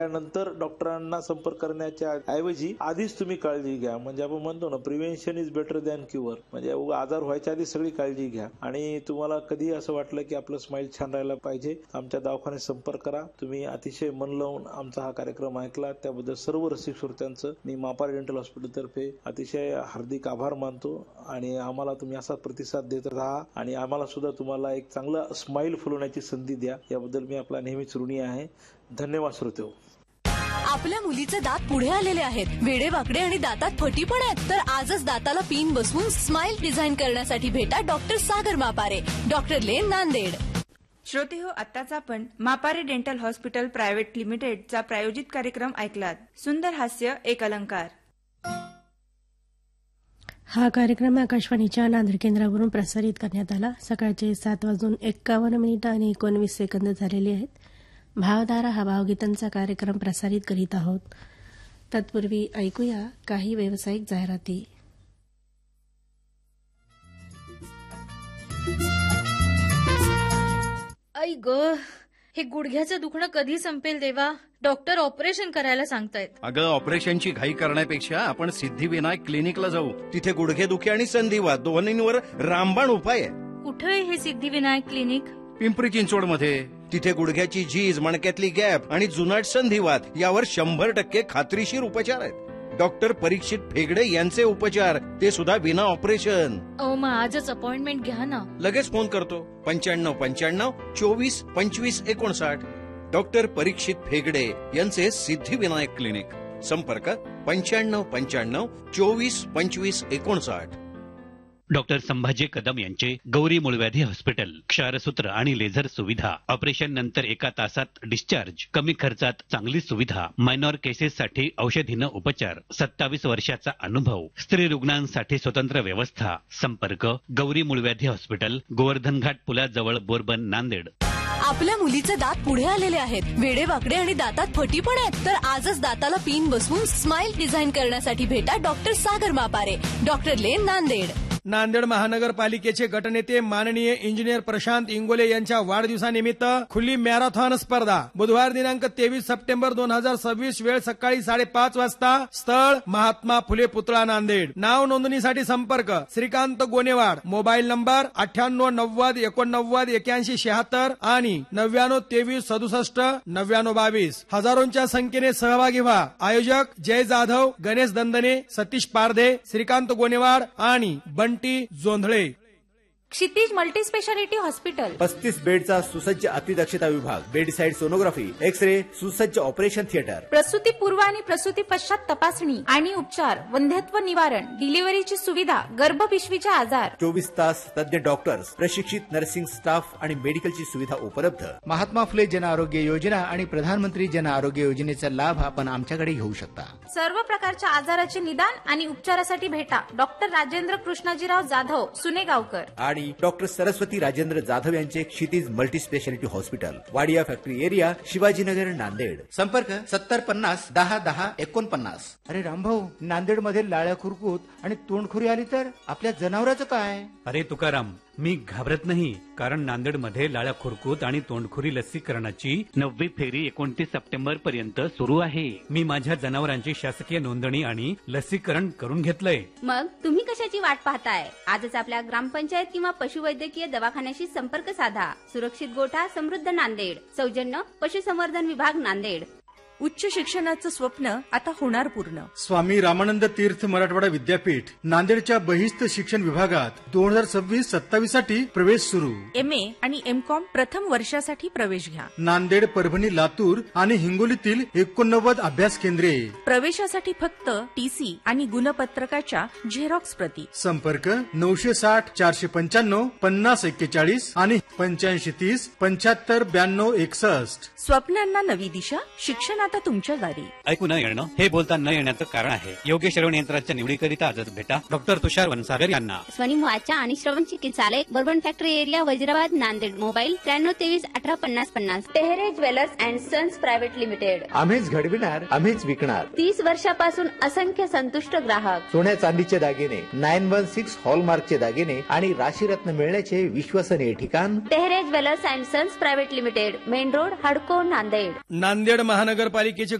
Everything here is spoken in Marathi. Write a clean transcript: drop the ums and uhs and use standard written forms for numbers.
त्यानंतर डॉक्टरांना संपर्क करण्याच्या ऐवजी आधीच तुम्ही काळजी घ्या. म्हणजे आपण म्हणतो ना, prevention is better than cure. म्हणजे आजार व्हायच्या आधी सगळी काळजी घ्या. आणि तुम्हाला कधी असं वाटलं की आपलं स्माईल छान राहायला पाहिजे, आमच्या दवाखान्यात संपर्क करा. तुम्ही अतिशय मन लावून आमचा हा कार्यक्रम ऐकला त्याबद्दल सर्व रसिक श्रोत्यांचं मी मापारी डेंटल हॉस्पिटल तर्फे अतिशय हार्दिक आभार मानतो. आणि आम्हाला तुम्ही असा प्रतिसाद देत राहा आणि आम्हाला सुद्धा तुम्हाला एक चांगला स्माईल फुलवण्याची संधी द्या, याबद्दल मी आपला नेहमीच ऋणी आहे. धन्यवाद श्रोतेहो. आपल्या मुलीचे दात पुढे आलेले आहेत, वेडेवाकडे आणि दातात फटी पण आहेत. तर आजच दाताला पिन बसवून स्माईल डिझाईन करण्यासाठी भेटा डॉक्टर सागर मापारे, डॉक्टर लेन, नांदेड. श्रोतेहो, आत्ताच आपण मापारे डेंटल हॉस्पिटल प्रायव्हेट लिमिटेडचा प्रायोजित कार्यक्रम ऐकलात. सुंदर हास्य एक अलंकार. हा कार्यक्रम आकाशवाणीच्या नांदेड केंद्रावरून प्रसारित करण्यात आला. सकाळचे 7:51 आणि 19 सेकंद झालेले आहेत. भावधारा हा भावगीतांचा कार्यक्रम प्रसारित करीत आहोत. तत्पूर्वी ऐकूया काही व्यावसायिक जाहिराती. आई ग, हे गुडघ्याचं दुखणं कधी संपेल देवा? डॉक्टर ऑपरेशन करायला सांगतायत. अगं, ऑपरेशनची घाई करण्यापेक्षा आपण सिद्धिविनायक क्लिनिकला जाऊ. तिथे गुडघेदुखी आणि संधिवात दोन्हींवर रामबाण उपाय आहे. कुठे हे सिद्धिविनायक क्लिनिक? पिंपरी चिंचवडमध्ये. तिथे गुडघ्याची झीज, मणक्यातली गॅप आणि जुनाट संधिवात यावर 100% खात्रीशीर उपचार आहेत. डॉक्टर परीक्षित फेगडे यांचे उपचार, ते सुद्धा विना ऑपरेशन. मग आजच अपॉइंटमेंट घ्या ना. लगेच फोन करतो. 9595 24 25 59. डॉक्टर परीक्षित फेगडे यांचे सिद्धिविनायक क्लिनिक. संपर्क 9595 24 25 59. डॉक्टर संभाजी कदम यांचे गौरी मूळव्याधी हॉस्पिटल. क्षारसूत्र आणि लेझर सुविधा. ऑपरेशन नंतर 1 तासात डिस्चार्ज. कमी खर्चात चांगली सुविधा. मायनॉर केसेससाठी औषधीनं उपचार. 27 वर्षाचा अनुभव. स्त्री रुग्णांसाठी स्वतंत्र व्यवस्था. संपर्क गौरी मूळव्याधी हॉस्पिटल, गोवर्धन घाट पुलाजवळ, बोरबन, नांदेड. आपल्या मुलीचे दात पुढे आलेले आहेत, वेडेवाकडे आणि दातात फटी पण आहेत. तर आजच दाताला पिन बसवून स्माईल डिझाईन करण्यासाठी भेटा डॉक्टर सागर मापारे, डॉक्टर लेन, नांदेड. नांदेड महानगरपालिकेचे गटनेते माननीय इंजिनियर प्रशांत इंगोले यांच्या वाढदिवसानिमित्त खुली मॅरेथॉन स्पर्धा बुधवार दिनांक 23 सप्टेंबर 2026, वेळ सकाळी 5:30 वाजता. स्थळ महात्मा फुले पुतळा, नांदेड. नाव नोंदणीसाठी संपर्क श्रीकांत गोनेवाड. मोबाईल नंबर 9890 89 81 76 आणि 99 23 67 99 22. हजारोंच्या संख्येने सहभागी व्हा. आयोजक जय जाधव, गणेश दंदने, सतीश पारधे, श्रीकांत गोनेवाड आणि बंटी जोंधळे. क्षितिज मल्टीस्पेशालिटी हॉस्पिटल. 35 बेडचा सुसज्ज अतिदक्षता विभाग, बेडसाइड सोनोग्राफी, एक्स-रे, सुसज्ज ऑपरेशन थिएटर, प्रसूती पूर्व आणि प्रसूती पश्चात तपासणी आणि उपचार, वंध्यत्व निवारण, डिलिव्हरीची सुविधा, गर्भपिशवीचे आजार, 24 तास तज्ञ डॉक्टर्स, प्रशिक्षित नर्सिंग स्टाफ आणि मेडिकलची सुविधा उपलब्ध. महात्मा फुले जन आरोग्य योजना आणि प्रधानमंत्री जन आरोग्य योजनेचा लाभ आपण आमच्याकडे घेऊ शकता. सर्व प्रकारच्या आजाराचे निदान आणि उपचारासाठी भेटा डॉक्टर राजेंद्र कृष्णाजीराव जाधव, सुनेगावकर आणि डॉक्टर सरस्वती राजेंद्र जाधव यांचे क्षितिज multispeciality hospital, Wadia factory area, Shivajinagar, Nanded. संपर्क 7050 10 10 49. अरे रामभाऊ, नांदेडमध्ये लाळ्या खुरकूत आणि तोंडखुरी आली तर आपल्या जनावरांचं काय? अरे तुकाराम, मी घाबरत नाही, कारण नांदेडमध्ये लाळ्या खुरकूत आणि तोंडखुरी लसीकरणाची 9वी फेरी 29 सप्टेंबर पर्यंत सुरू आहे. मी माझ्या जनावरांची शासकीय नोंदणी आणि लसीकरण करून घेतलंय. मग तुम्ही कशाची वाट पाहताय? आजच आपल्या ग्रामपंचायत किंवा पशुवैद्यकीय दवाखान्याशी संपर्क साधा. सुरक्षित गोठा समृद्ध नांदेड. सौजन्य पशुसंवर्धन विभाग, नांदेड. उच्च शिक्षणाचं स्वप्न आता होणार पूर्ण. स्वामी रामानंद तीर्थ मराठवाडा विद्यापीठ नांदेडच्या बहिस्त शिक्षण विभागात 2026-27 साठी प्रवेश सुरू. MA आणि MCOM प्रथम वर्षासाठी प्रवेश घ्या. नांदेड, परभणी, लातूर आणि हिंगोलीतील 89 अभ्यास केंद्रे. प्रवेशासाठी फक्त TC आणि गुणपत्रकाच्या झेरॉक्स प्रती. संपर्क 960 495 50 41 आणि 8530 75 92 61. स्वप्नांना नवी दिशा, शिक्षणात आता तुमच्या दारी. ऐकू न येणं हे बोलता न येण्याचं कारण आहे. योग्य श्रवण यंत्राच्या निवडीकरिता आजच भेटा डॉक्टर तुषार वनसागर यांना. स्वनिमवाच्या आणि श्रवण चिकित्सालय, bourbon factory area, Wazirabad, Nanded. Mobile 93 23 18 50 50. Tehre jewellers and sons private limited. आम्हीच घडविणार, आम्हीच विकणार. 30 वर्षापासून असंख्य संतुष्ट ग्राहक. सोन्या चांदीचे दागिने, 916 हॉलमार्कचे दागिने आणि राशीरत्न मिळण्याचे विश्वसनीय ठिकाण Tehre jewellers and sons private limited, main road, हडको, नांदेड. नांदेड महानगरपालिका महानगरपालिकेचे